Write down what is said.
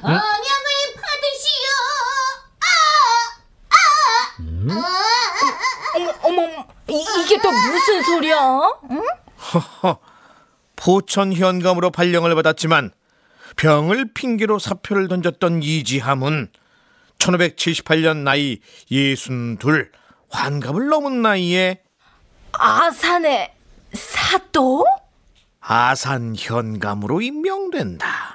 언양을 받으시오. 어머, 이게 또 무슨 소리야? 응? 포천 현감으로 발령을 받았지만 병을 핑계로 사표를 던졌던 이지함은 1578년 나이 62 환갑을 넘은 나이에 아산의 사또? 아산 현감으로 임명된다.